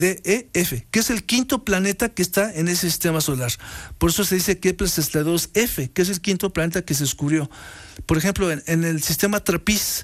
DEF, que es el quinto planeta que está en ese sistema solar. Por eso se dice Kepler 62F, que es el quinto planeta que se descubrió. Por ejemplo, en el sistema TRAPPIST,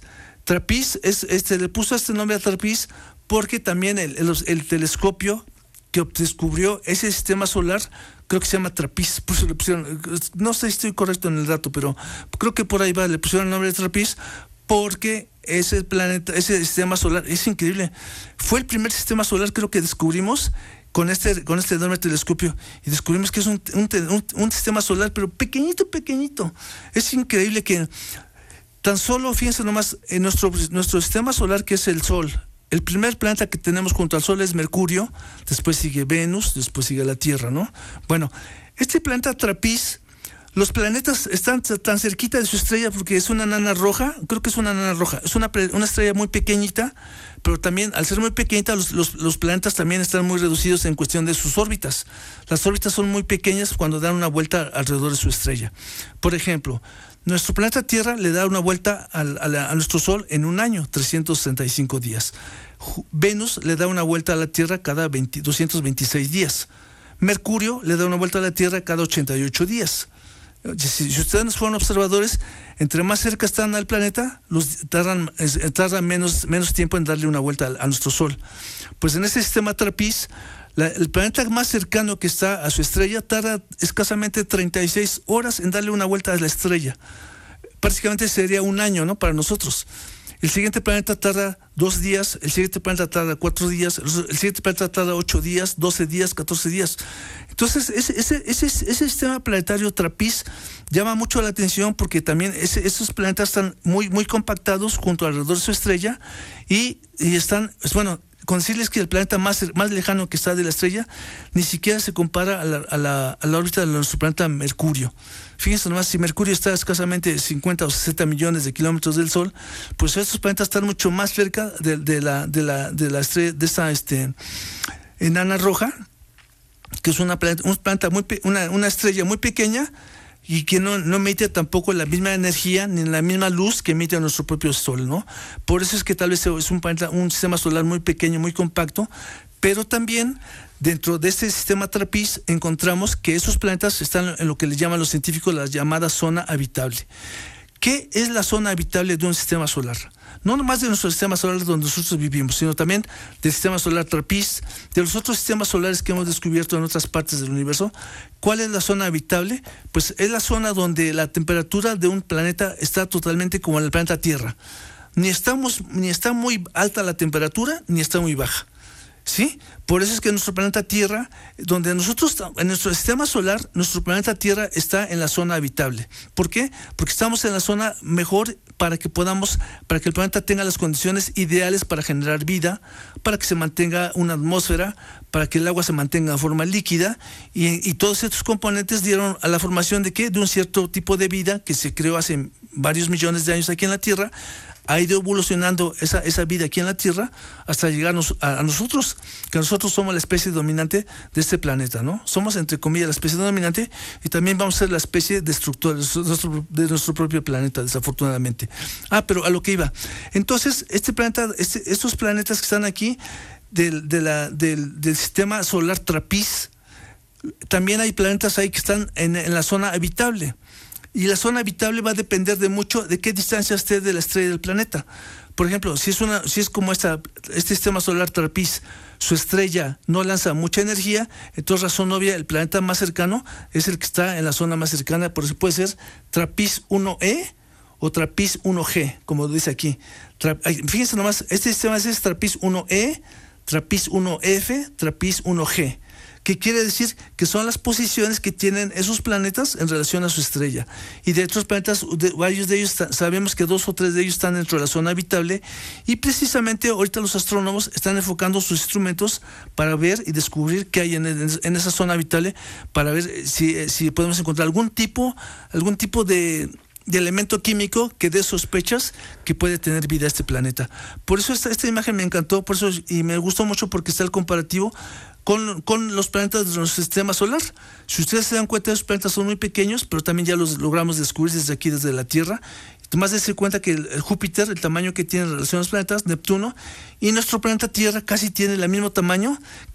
le puso este nombre a TRAPPIST porque también el telescopio que descubrió ese sistema solar, creo que se llama TRAPPIST, por eso le pusieron, no sé si estoy correcto en el dato, pero creo que por ahí va, le pusieron el nombre de TRAPPIST porque ese planeta, ese sistema solar, es increíble. Fue el primer sistema solar, creo que descubrimos con este enorme telescopio, y descubrimos que es un sistema solar, pero pequeñito. Es increíble que tan solo, fíjense nomás, en nuestro sistema solar, que es el Sol, el primer planeta que tenemos junto al Sol es Mercurio, después sigue Venus, después sigue la Tierra, ¿no? Bueno, este planeta TRAPPIST, los planetas están tan cerquita de su estrella porque es una nana roja, creo que es una nana roja, es una estrella muy pequeñita, pero también al ser muy pequeñita los planetas también están muy reducidos en cuestión de sus órbitas. Las órbitas son muy pequeñas cuando dan una vuelta alrededor de su estrella. Por ejemplo, nuestro planeta Tierra le da una vuelta a nuestro Sol en un año, 365 días. Venus le da una vuelta a la Tierra cada 226 días. Mercurio le da una vuelta a la Tierra cada 88 días. Si ustedes fueron observadores, entre más cerca están al planeta, tardan menos tiempo en darle una vuelta a nuestro Sol. Pues en este sistema TRAPPIST, el planeta más cercano que está a su estrella tarda escasamente 36 horas en darle una vuelta a la estrella. Prácticamente sería un año, ¿no?, para nosotros. El siguiente planeta tarda 2 días, el siguiente planeta tarda 4 días, el siguiente planeta tarda 8 días, 12 días, 14 días. Entonces, ese sistema planetario TRAPPIST llama mucho la atención porque también esos planetas están muy compactados junto alrededor de su estrella y están, pues bueno, con decirles que el planeta más lejano que está de la estrella ni siquiera se compara a la órbita de nuestro planeta Mercurio. Fíjense nomás, si Mercurio está a escasamente 50 o 60 millones de kilómetros del Sol, pues estos planetas están mucho más cerca de la estrella, de esta enana roja, que es una estrella muy pequeña y que no emite tampoco la misma energía ni la misma luz que emite nuestro propio Sol, ¿no? Por eso es que tal vez es un sistema solar muy pequeño, muy compacto, pero también dentro de este sistema TRAPPIST encontramos que esos planetas están en lo que les llaman los científicos la llamada zona habitable. ¿Qué es la zona habitable de un sistema solar? No nomás de nuestro sistema solar donde nosotros vivimos, sino también del sistema solar TRAPPIST, de los otros sistemas solares que hemos descubierto en otras partes del universo. ¿Cuál es la zona habitable? Pues es la zona donde la temperatura de un planeta está totalmente como en el planeta Tierra. Ni está muy alta la temperatura, ni está muy baja. ¿Sí? Por eso es que nuestro planeta Tierra, donde nosotros, en nuestro sistema solar, nuestro planeta Tierra está en la zona habitable. ¿Por qué? Porque estamos en la zona mejor para que el planeta tenga las condiciones ideales para generar vida, para que se mantenga una atmósfera, para que el agua se mantenga de forma líquida, y todos estos componentes dieron a la formación de un cierto tipo de vida que se creó hace varios millones de años aquí en la Tierra. Ha ido evolucionando esa vida aquí en la Tierra hasta llegarnos a nosotros, que nosotros somos la especie dominante de este planeta, ¿no? Somos, entre comillas, la especie dominante y también vamos a ser la especie destructora de nuestro propio planeta, desafortunadamente. Pero a lo que iba. Entonces, estos planetas que están aquí del sistema solar TRAPPIST, también hay planetas ahí que están en la zona habitable. Y la zona habitable va a depender de qué distancia esté de la estrella del planeta. Por ejemplo, si es como este sistema solar TRAPPIST, su estrella no lanza mucha energía, entonces razón obvia, el planeta más cercano es el que está en la zona más cercana, por eso puede ser TRAPPIST 1e o TRAPPIST 1g, como dice aquí. Fíjense nomás, este sistema es TRAPPIST 1e, TRAPPIST 1f, TRAPPIST 1g. ¿Qué quiere decir? Que son las posiciones que tienen esos planetas en relación a su estrella. Y de otros planetas, varios de ellos, sabemos que 2 o 3 de ellos están dentro de la zona habitable, y precisamente ahorita los astrónomos están enfocando sus instrumentos para ver y descubrir qué hay en esa zona habitable, para ver si podemos encontrar algún tipo de elemento químico que dé sospechas que puede tener vida este planeta. Por eso esta imagen me encantó, y me gustó mucho porque está el comparativo con los planetas de nuestro sistema solar. Si ustedes se dan cuenta, esos planetas son muy pequeños, pero también ya los logramos descubrir desde la Tierra. Más de darse cuenta que el Júpiter, el tamaño que tiene en relación a los planetas, Neptuno, y nuestro planeta Tierra casi tiene el mismo tamaño